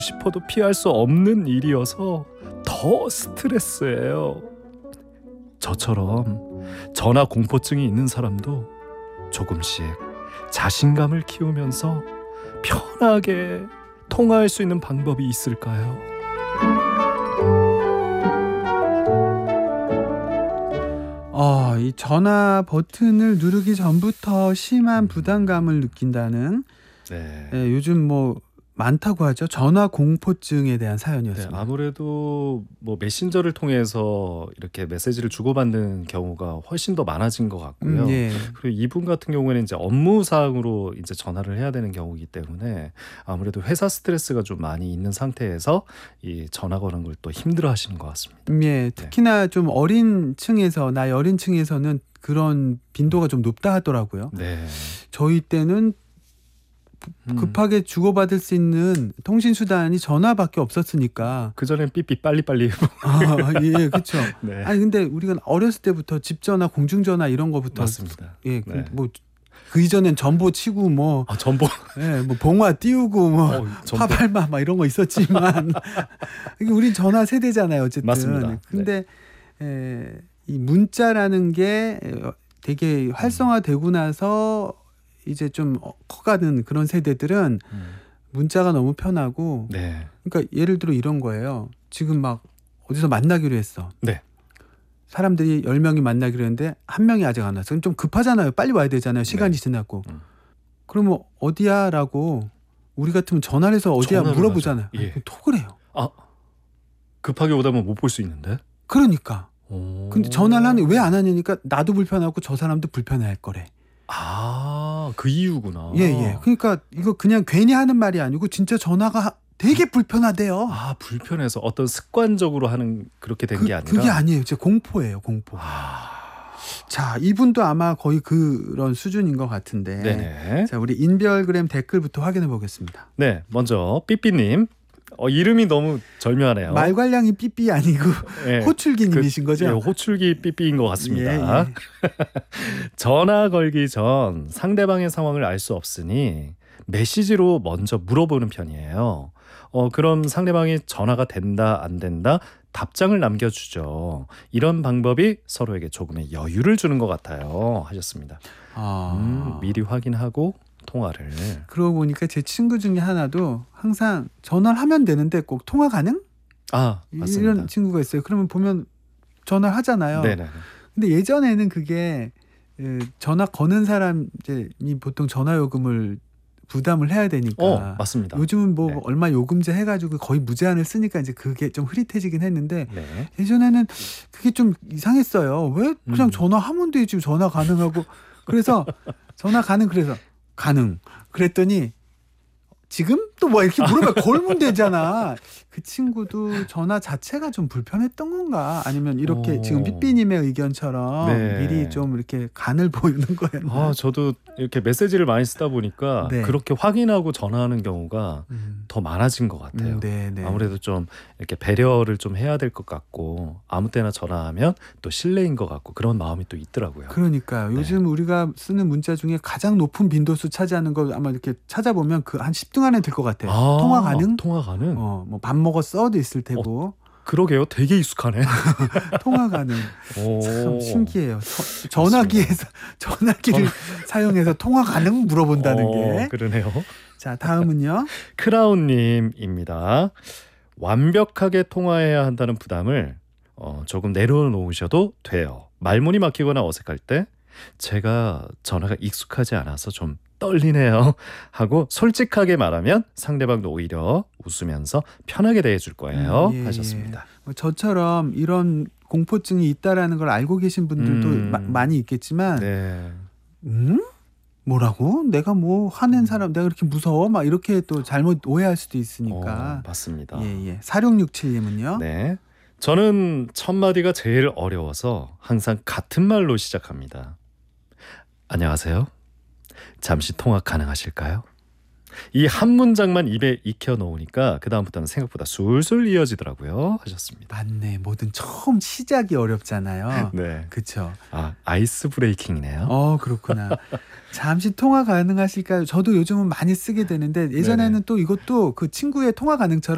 싶어도 피할 수 없는 일이어서 더 스트레스예요. 저처럼 전화 공포증이 있는 사람도 조금씩 자신감을 키우면서 편하게 통화할 수 있는 방법이 있을까요? 이 전화 버튼을 누르기 전부터 심한 부담감을 느낀다는 요즘 많다고 하죠. 전화 공포증에 대한 사연이었습니다. 아무래도 메신저를 통해서 이렇게 메시지를 주고받는 경우가 훨씬 더 많아진 것 같고요. 그리고 이분 같은 경우에는 이제 업무상으로 이제 전화를 해야 되는 경우이기 때문에 아무래도 회사 스트레스가 좀 많이 있는 상태에서 이 전화 거는 걸 또 힘들어하시는 것 같습니다. 특히나 좀 나이 어린 층에서는 그런 빈도가 좀 높다 하더라고요. 저희 때는 급하게 주고받을 수 있는 통신 수단이 전화밖에 없었으니까. 그전엔 삐삐 빨리빨리. 그렇죠. 아니 근데 우리가 어렸을 때부터 집전화, 공중전화 이런 거부터. 맞습니다. 그 이전엔 전보 치고 전보. 봉화 띄우고 파팔마 이런 거 있었지만 우린 전화 세대잖아요, 어쨌든. 맞습니다. 근데 이 문자라는 게 되게 활성화되고 나서 이제 좀 커가는 그런 세대들은 문자가 너무 편하고. 그러니까 예를 들어 이런 거예요. 지금 막 어디서 만나기로 했어. 사람들이 10명이 만나기로 했는데 한 명이 아직 안 왔어. 그럼 좀 급하잖아요. 빨리 와야 되잖아요. 시간이 지났고. 그러면 어디야? 라고 우리 같으면 전화를 해서 어디야 물어보잖아요. 톡을 해요. 급하게 오다면 못 볼 수 있는데? 그러니까. 근데 전화를 하니 왜 안 하냐니까 나도 불편하고 저 사람도 불편해할 거래. 그 이유구나. 그러니까 이거 그냥 괜히 하는 말이 아니고 진짜 전화가 되게 불편하대요. 불편해서 어떤 습관적으로 하는 그렇게 된 게 아니라. 그게 아니에요. 진짜 공포예요, 공포. 자, 이분도 아마 거의 그런 수준인 것 같은데. 자, 우리 인별그램 댓글부터 확인해 보겠습니다. 먼저 삐삐님. 이름이 너무 절묘하네요. 말괄량이 삐삐 아니고 호출기님이신 거죠? 호출기 삐삐인 것 같습니다. 전화 걸기 전 상대방의 상황을 알 수 없으니 메시지로 먼저 물어보는 편이에요. 그럼 상대방이 전화가 된다 안 된다 답장을 남겨주죠. 이런 방법이 서로에게 조금의 여유를 주는 것 같아요. 하셨습니다. 미리 확인하고 통화를. 그러고 보니까 제 친구 중에 하나도 항상 전화를 하면 되는데 꼭 통화 가능? 맞습니다. 이런 친구가 있어요. 그러면 보면 전화를 하잖아요. 근데 예전에는 그게 전화 거는 사람이 보통 전화요금을 부담을 해야 되니까. 맞습니다. 요즘은 얼마 요금제 해가지고 거의 무제한을 쓰니까 이제 그게 좀 흐릿해지긴 했는데 예전에는 그게 좀 이상했어요. 왜 그냥 전화하면 되지 전화 가능하고. 그래서 전화 가능 가능. 그랬더니 지금 또 이렇게 물어봐 걸면 되잖아. 그 친구도 전화 자체가 좀 불편했던 건가? 아니면 이렇게 지금 삐삐님의 의견처럼 미리 좀 이렇게 간을 보이는 거예요. 저도 이렇게 메시지를 많이 쓰다 보니까 그렇게 확인하고 전화하는 경우가 더 많아진 것 같아요. 아무래도 좀 이렇게 배려를 좀 해야 될 것 같고 아무 때나 전화하면 또 실례인 것 같고 그런 마음이 또 있더라고요. 그러니까요. 요즘 우리가 쓰는 문자 중에 가장 높은 빈도수 차지하는 거 아마 이렇게 찾아보면 그 한 10등 안에 들 것 같아요. 통화 가능? 통화 가능? 밥 먹었어도 있을 테고. 그러게요. 되게 익숙하네. 통화 가능. 참 신기해요. 전화기에서 전화기를 사용해서 통화 가능 물어본다는 게. 그러네요. 자, 다음은요. 크라운님입니다. 완벽하게 통화해야 한다는 부담을 조금 내려놓으셔도 돼요. 말문이 막히거나 어색할 때 제가 전화가 익숙하지 않아서 좀 떨리네요 하고 솔직하게 말하면 상대방도 오히려 웃으면서 편하게 대해줄 거예요. 하셨습니다. 저처럼 이런 공포증이 있다라는 걸 알고 계신 분들도 많이 있겠지만 뭐라고? 내가 화낸 사람 내가 그렇게 무서워? 막 이렇게 또 잘못 오해할 수도 있으니까. 맞습니다. 4667님은요? 저는 첫 마디가 제일 어려워서 항상 같은 말로 시작합니다. 안녕하세요. 잠시 통화 가능하실까요? 이 한 문장만 입에 익혀 놓으니까 그 다음부터는 생각보다 술술 이어지더라고요. 하셨습니다. 맞네. 뭐든 처음 시작이 어렵잖아요. 그렇죠. 아이스 브레이킹이네요. 그렇구나. 잠시 통화 가능하실까요? 저도 요즘은 많이 쓰게 되는데 예전에는 또 이것도 그 친구의 통화 가능처럼